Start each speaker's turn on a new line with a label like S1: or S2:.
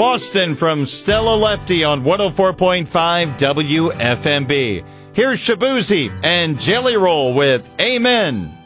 S1: Boston from Stella Lefty on 104.5 WFMB. Here's Shabuzi and Jelly Roll with Amen.